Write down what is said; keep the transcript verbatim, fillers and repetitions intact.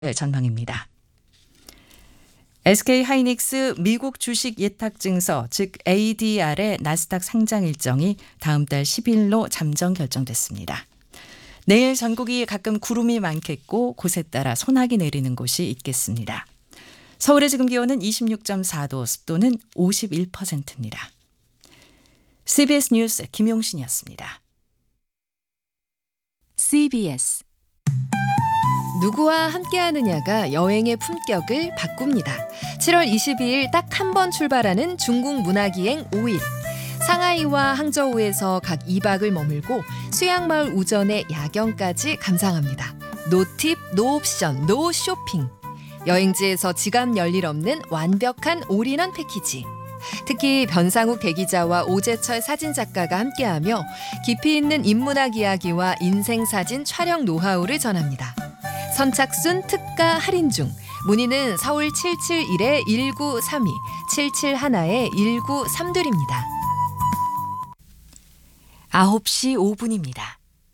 전망입니다. 에스케이하이닉스 미국 주식 예탁 증서 즉 에이디알의 나스닥 상장 일정이 다음 달 십 일로 잠정 결정됐습니다. 내일 전국이 가끔 구름이 많겠고 곳에 따라 소나기 내리는 곳이 있겠습니다. 서울의 지금 기온은 이십육 점 사 도, 습도는 오십일 퍼센트입니다. 씨비에스 뉴스 김용신이었습니다. 씨비에스 누구와 함께하느냐가 여행의 품격을 바꿉니다. 칠월 이십이일 딱 한 번 출발하는 중국 문화기행 오 일. 상하이와 항저우에서 각 이 박을 머물고 수양마을 우전의 야경까지 감상합니다. 노팁, 노옵션, 노쇼핑. 여행지에서 지갑 열일 없는 완벽한 올인원 패키지. 특히 변상욱 대기자와 오재철 사진작가가 함께하며 깊이 있는 인문학 이야기와 인생사진 촬영 노하우를 전합니다. 선착순 특가 할인 중. 문의는 서울 칠칠일 일구삼이, 칠칠일 일구삼이입니다. 아홉 시 오 분입니다.